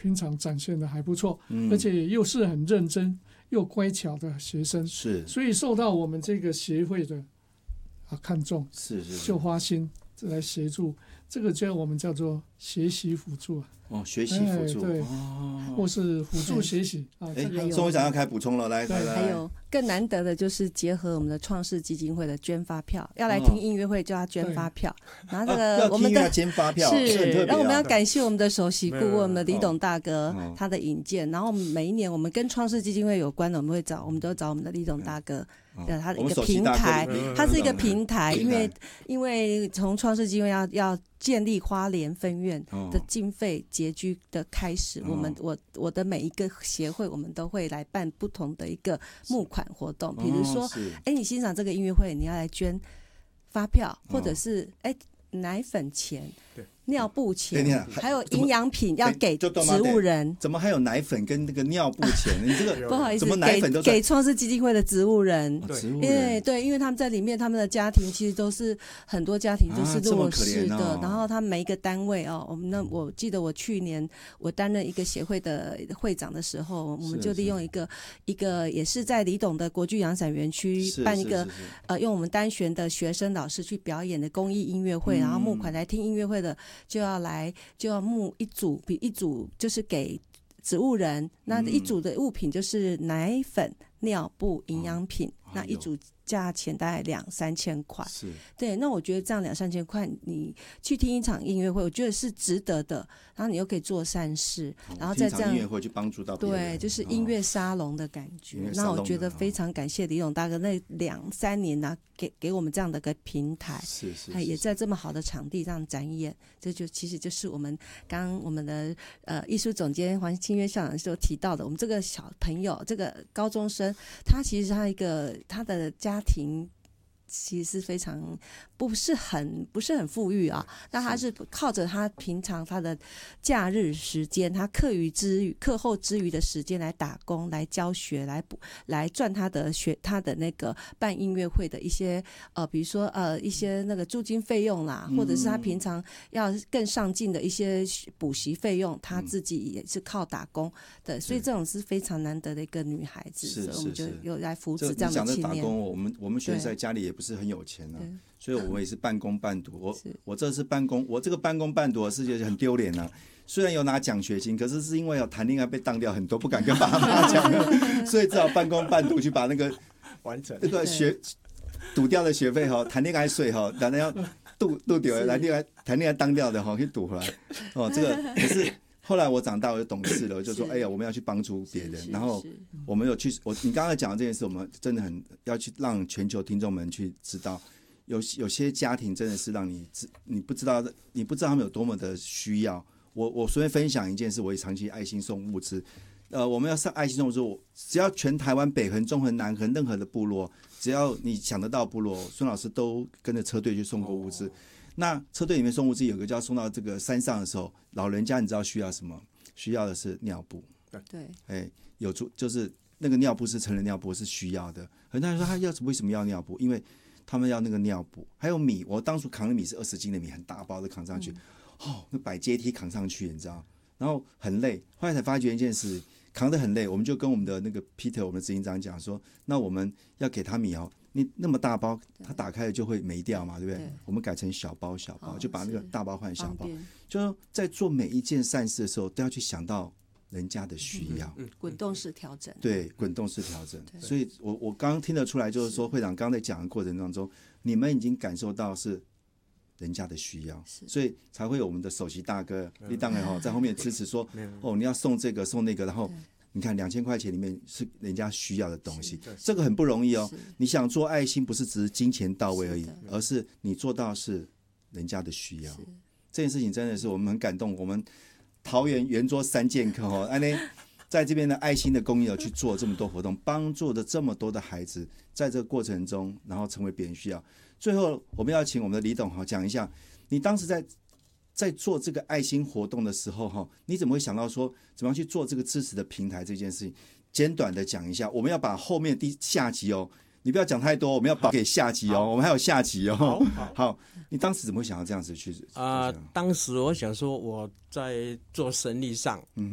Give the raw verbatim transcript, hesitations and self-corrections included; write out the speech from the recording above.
平常展现的还不错，嗯、而且又是很认真又乖巧的学生， 是， 所以受到我们这个协会的啊看重， 是是是， 就花心来协助，这个叫我们叫做学习辅助啊。 哦，学习辅助， 哎、对、 哦， 或是辅助学习啊。 哎、 这个宋会长要开补充了，来来来， 还有更难得的就是结合我们的创世基金会的捐发票，要来听音乐会就要捐发票，哦、然后这个我们的、 啊、要捐发票是， 是、啊、 然后我们要感谢我们的首席顾问我们的李董大哥、 哦、 他的引荐，然后我们每一年我们跟创世基金会有关的，我们会找我们都找我们的李董大哥。对，它的一个平台，它是一个平台，因为因为从创世基金会要要建立花莲分院的经费拮据的开始，哦、我们我我的每一个协会，我们都会来办不同的一个募款活动，比如说，哎、哦，你欣赏这个音乐会，你要来捐发票，或者是哎、哦、奶粉钱。对，尿布钱，还有营养品要给植物人。 怎么还有奶粉跟那个尿布钱？你这个不好意思， 怎么奶粉都给给创世基金会的植物人？ 对，植物人，因为对，因为他们在里面，他们的家庭其实都是很多家庭都是弱势的， 啊哦、 然后他们每一个单位哦，我们那我记得我去年我担任一个协会的会长的时候，我们就利用一个一个也是在李董的国剧洋伞园区办一个呃，用我们单选的学生老师去表演的公益音乐会，嗯、然后募款来听音乐会的。就要来，就要募一组，比一组就是给植物人，那一组的物品就是奶粉、尿布、营养品，哦、那一组价钱大概两三千块。 是， 对，那我觉得这样两三千块，你去听一场音乐会，我觉得是值得的。然后你又可以做善事，哦、然后再这样音乐会去帮助到别人， 对，就是音乐沙龙的感觉。哦、那我觉得非常感谢李勇大哥那两三年呢、啊，给给我们这样的一个平台， 是 是, 是, 是，也在这么好的场地上展演。这就其实就是我们刚刚我们的呃艺术总监黄清渊校长所提到的，我们这个小朋友，这个高中生，他其实他一个他的家庭。其实是非常不是很不是很富裕啊，那他是靠着他平常他的假日时间，他课余之余课后之余的时间来打工、来教学、来补、来赚他的学他的那个办音乐会的一些呃，比如说呃一些那个租金费用啦，或者是他平常要更上进的一些补习费用，他自己也是靠打工的，所以这种是非常难得的一个女孩子， 是是是， 所以我们就有来扶持这样的青年。 打工，我们我们学生在家里也不是很有钱啊，所以我也是半工半读。我我这是半工，我这个半工半读的事情很丢脸啊。虽然有拿奖学金，可是是因为有谈恋爱被当掉很多，不敢跟爸妈讲，所以只好半工半读去把那个完成那个学赌掉的学费哈，谈恋爱税哈，当然要赌赌掉来恋爱谈恋爱当掉的哈，去赌回来哦。这个可是。后来我长大，我就懂事了，我就说：“哎呀，我们要去帮助别人。”然后我们有去，我你刚才讲的这件事，我们真的很要去让全球听众们去知道，有有些家庭真的是让你你不知道，你不知道他们有多么的需要。我我随便分享一件事，我也长期爱心送物资。呃，我们要上爱心送物资，只要全台湾北横、中横、南横任何的部落，只要你想得到部落，孙老师都跟着车队去送过物资。哦，那车队里面送物资有个就要送到这个山上的时候，老人家你知道需要什么？需要的是尿布。 对， 哎，有就是那个尿布是成人尿布是需要的。很多人说他要为什么要尿布？因为他们要那个尿布，还有米。我当初扛的米是二十斤的米，很大包的扛上去，嗯、哦，那摆阶梯扛上去，你知道？然后很累。后来才发觉一件事，扛得很累，我们就跟我们的那个 Peter， 我们的执行长讲说，那我们要给他米哦。你那么大包，它打开了就会没掉嘛，对不对？对，我们改成小包小包，哦，就把那个大包换小包。就是在做每一件善事的时候，都要去想到人家的需要。 嗯，滚动式调整。 对，滚动式调整。所以我我刚刚听得出来，就是说会长刚才讲的过程当中，你们已经感受到是人家的需要，所以才会有我们的首席大哥李当然哈在后面支持说，哦，你要送这个送那个，然后。你看两千块钱里面是人家需要的东西，这个很不容易哦。你想做爱心，不是只是金钱到位而已，而是你做到是人家的需要。这件事情真的是我们很感动。我们桃园圆桌三剑客哦，安呢在这边的爱心的公益去做这么多活动，帮助的这么多的孩子，在这个过程中，然后成为别人需要。最后，我们要请我们的李董哈讲一下，你当时在。在做这个爱心活动的时候，你怎么会想到说怎么样去做这个支持的平台这件事情？简短的讲一下，我们要把后面第下集哦，你不要讲太多，我们要保给下集哦，我们还有下集哦。好，好，好，你当时怎么会想要这样子去？ 啊、呃，当时我想说我在做生意上，嗯，